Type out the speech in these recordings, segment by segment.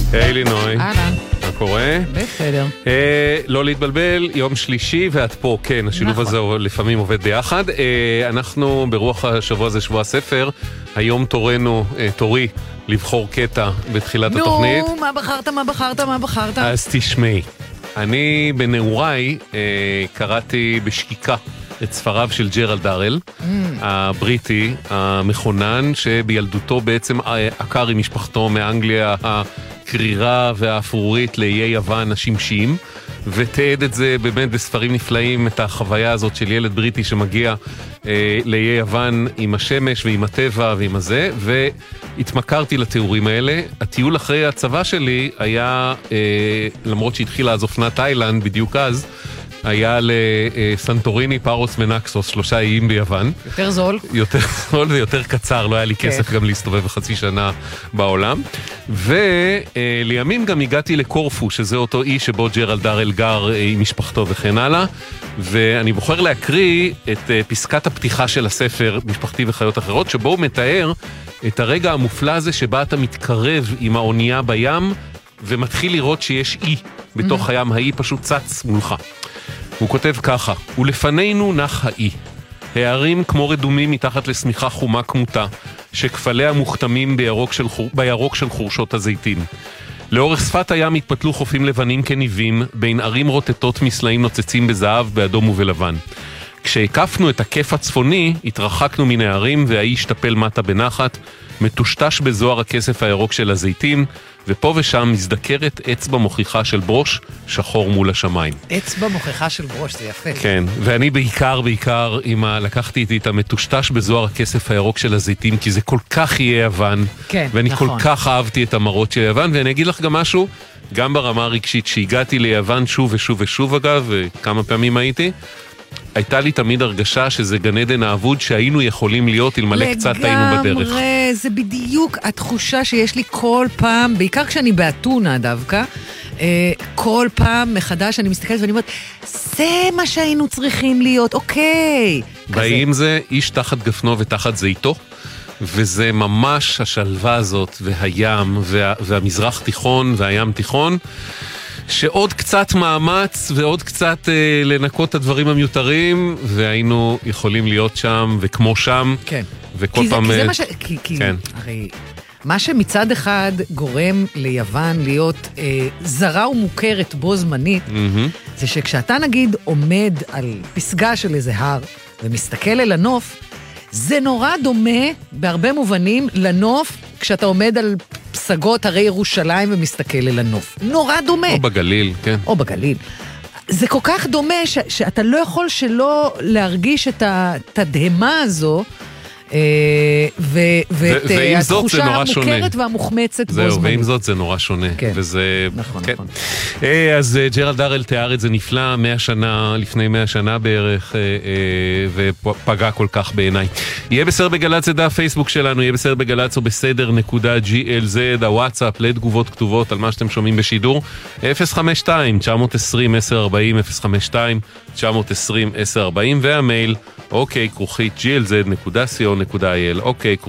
היי לינוי. אהלן. מה קורה? בסדר. לא להתבלבל, יום שלישי ואת פה, כן, השילוב הזה לפעמים עובד ביחד. אנחנו ברוח השבוע הזה, שבוע הספר, היום תורי לבחור קטע בתחילת התוכנית. נו, מה בחרת? אז תשמעי, אני בנעוריי קראתי בשקיקה את ספריו של ג'רלד דארל, הבריטי, המכונן, שבילדותו בעצם עקר עם משפחתו מאנגליה הקרירה והאפרורית לאיי יוון השמשיים, ותעד את זה באמת בספרים נפלאים, את החוויה הזאת של ילד בריטי שמגיע לאיי יוון עם השמש ועם הטבע ועם הזה, והתמכרתי לתיאורים האלה. הטיול אחרי הצבא שלי היה, למרות שהתחילה אז אופנת תאילנד בדיוק אז, היה לסנטוריני, פארוס ונקסוס, 3 איים ביוון. יותר זול. יותר זול ויותר קצר, לא היה לי כסף גם להסתובב בחצי שנה בעולם. ולימים גם הגעתי לקורפו, שזה אותו אי שבו ג'רלד דארל גר עם משפחתו וכן הלאה. ואני בוחר להקריא את פסקת הפתיחה של הספר, משפחתי וחיות אחרות, שבו הוא מתאר את הרגע המופלא הזה שבה אתה מתקרב עם האונייה בים, ומתחיל לראות שיש אי בתוך הים, האי פשוט צץ מולך. הוא כותב ככה: ולפנינו נח האי, הערים כמו רדומים מתחת לשמיכה חומה כמותה, שכפליה מוכתמים בירוק של חורשות הזיתים. לאורך שפת הים התפתלו חופים לבנים כניבים, בין ערים רוטטות מסלעים נוצצים בזהב, באדום ובלבן. כשהקפנו את הכיף הצפוני, התרחקנו מן הערים, והאי השתפל מטה בנחת, מטושטש בזוהר הכסף הירוק של הזיתים, ופה ושם מזדקרת אצבע מוכיחה של ברוש שחור מול השמיים. אצבע מוכיחה של ברוש, זה יפה. כן, ואני בעיקר לקחתי איתי את המטושטש בזוהר הכסף הירוק של הזיתים, כי זה כל כך יהיה יוון, כן, ואני נכון. כל כך אהבתי את המראות של יוון, ואני אגיד לך גם משהו, גם ברמה הרגשית, שהגעתי ליוון שוב ושוב ושוב אגב, וכמה פעמים הייתה לי תמיד הרגשה שזה גן עדן האבוד שהיינו יכולים להיות אלמלא קצת היינו בדרך. לגמרי, זה בדיוק התחושה שיש לי כל פעם, בעיקר כשאני באתונה דווקא, כל פעם מחדש אני מסתכלת ואני אומרת, זה מה שהיינו צריכים להיות, אוקיי. באים זה איש תחת גפנו ותחת זיתו, וזה ממש השלווה הזאת, והים, והמזרח תיכון, והים תיכון, שעוד קצת מאמץ ועוד קצת לנקות את הדברים המיותרים, והיינו יכולים להיות שם וכמו שם. כן. וכל פעם... כי זה מה ש... כן. הרי מה שמצד אחד גורם ליוון להיות זרה ומוכרת בו זמנית, זה שכשאתה נגיד עומד על פסגה של איזה הר ומסתכל אל הנוף, זה נורא דומה בהרבה מובנים לנוף כשאתה עומד על פסגות הרי ירושלים ומסתכל אל הנוף. נורא דומה. או בגליל, כן. או בגליל. זה כל כך דומה שאתה לא יכול שלא להרגיש את התדהמה הזו, ואת התחושה המוכרת והמוחמצת בו זמנית. זהו, ועם זאת זה נורא שונה. וזה... נכון. אז ג'רלד דארל תיאר את זה נפלא, 100 שנה, לפני 100 שנה בערך, ופגע כל כך בעיניי. יהיה בסדר בגלץ, זה דף פייסבוק שלנו, יהיה בסדר בגלץ או בסדר.glz, הוואטסאפ לתגובות כתובות על מה שאתם שומעים בשידור, 052-920-1040, 052-920-1040, והמייל, glz.co.il,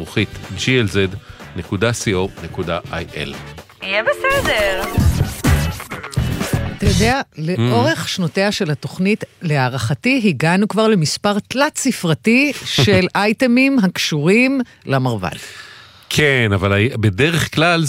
glz.co.il. יהיה בסדר. אתה יודע, לאורך שנותיה של התוכנית, להערכתי, הגענו כבר למספר תלת ספרתי של אייטמים הקשורים למרבל. כן, אבל בדרך כלל